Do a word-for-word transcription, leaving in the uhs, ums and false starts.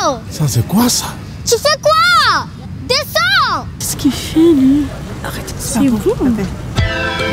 Descends! Ça, c'est quoi ça? Tu fais quoi? Descends! Qu'est-ce qu'il fait, lui? Arrête, C'est bon.